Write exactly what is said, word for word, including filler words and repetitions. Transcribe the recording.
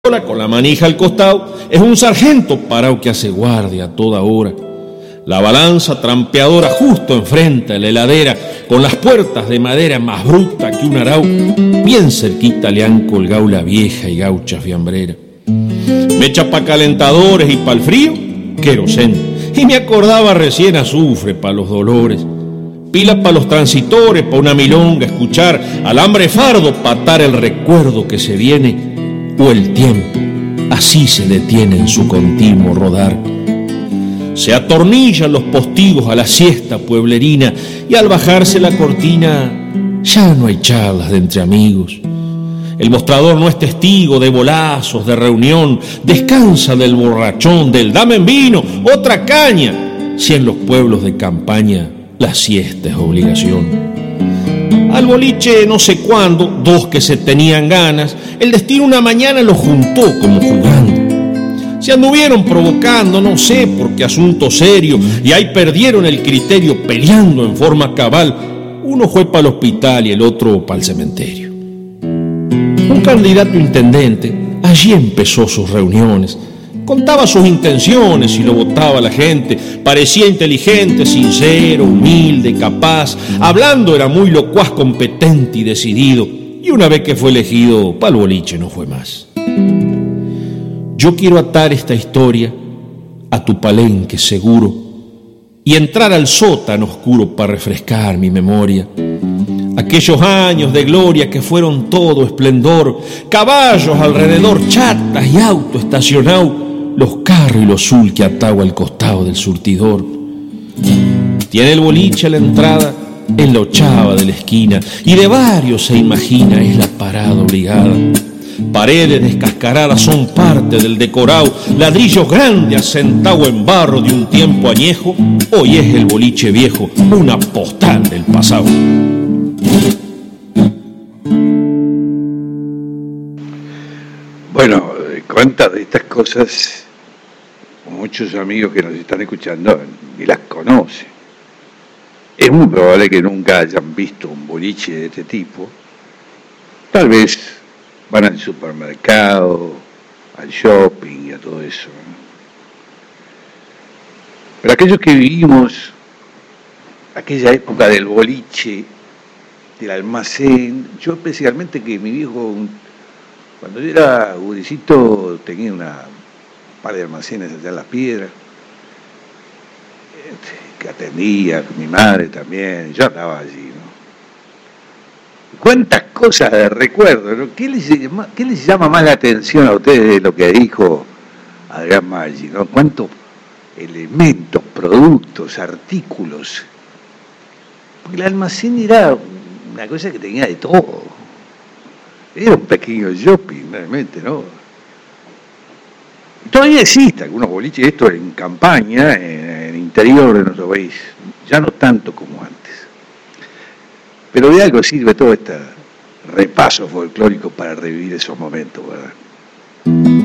con la manija al costado, es un sargento parado que hace guardia a toda hora. La balanza trampeadora justo enfrente a la heladera, con las puertas de madera más bruta que un arau, bien cerquita le han colgado la vieja y gaucha fiambrera. Mecha pa' calentadores y pa'l frío, querosén, y me acordaba recién azufre pa' los dolores. Pila pa' los transitores, pa' una milonga escuchar, alambre fardo pa' atar el recuerdo que se viene, o el tiempo, así se detiene en su continuo rodar. Se atornillan los postigos a la siesta pueblerina y al bajarse la cortina ya no hay charlas de entre amigos. El mostrador no es testigo de bolazos, de reunión, descansa del borrachón, del dame en vino, otra caña, si en los pueblos de campaña la siesta es obligación. Al boliche no sé cuándo, dos que se tenían ganas, el destino una mañana los juntó como jugando. Se anduvieron provocando, no sé por qué asunto serio, y ahí perdieron el criterio peleando en forma cabal. Uno fue para el hospital y el otro para el cementerio. Un candidato intendente allí empezó sus reuniones. Contaba sus intenciones y lo votaba la gente. Parecía inteligente, sincero, humilde, capaz. Hablando era muy locuaz, competente y decidido. Y una vez que fue elegido, pa'l boliche no fue más. Yo quiero atar esta historia a tu palenque seguro y entrar al sótano oscuro para refrescar mi memoria. Aquellos años de gloria que fueron todo esplendor, caballos alrededor, chatas y auto estacionado, los carros y los zul que ataba al costado del surtidor. Tiene el boliche a la entrada en la ochava de la esquina y de varios se imagina es la parada obligada. Paredes descascaradas son parte del decorado, ladrillos grandes asentados en barro de un tiempo añejo, hoy es el boliche viejo, una postal del pasado. Bueno, cuántas de estas cosas muchos amigos que nos están escuchando ni las conocen. Es muy probable que nunca hayan visto un boliche de este tipo. Tal vez van al supermercado, al shopping y a todo eso, ¿no? Pero aquellos que vivimos aquella época del boliche, del almacén, yo especialmente que mi viejo, cuando yo era guricito, tenía una un par de almacenes allá en Las Piedras, que atendía, mi madre también, yo andaba allí, ¿no? Cuántas cosas de recuerdo, ¿no? ¿Qué les, ¿Qué les llama más la atención a ustedes de lo que dijo Adrián Maggi, ¿no? Cuántos elementos, productos, artículos. Porque el almacén era una cosa que tenía de todo. Era un pequeño shopping, realmente, ¿no? Todavía existe algunos boliches, esto en campaña, en el interior de nuestro país, ya no tanto como antes. Pero de algo sirve todo este repaso folclórico para revivir esos momentos, ¿verdad?